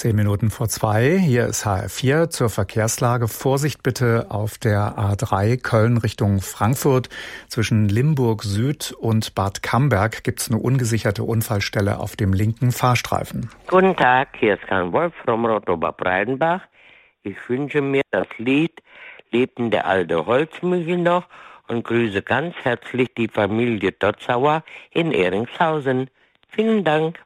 2:10. Hier ist HR4 zur Verkehrslage. Vorsicht bitte auf der A3 Köln Richtung Frankfurt. Zwischen Limburg Süd und Bad Camberg gibt es eine ungesicherte Unfallstelle auf dem linken Fahrstreifen. Guten Tag, hier ist Karl Wolf vom Rotober-Breidenbach. Ich wünsche mir das Lied Lebten der alte Holzmühle noch und grüße ganz herzlich die Familie Dotzauer in Ehringshausen. Vielen Dank.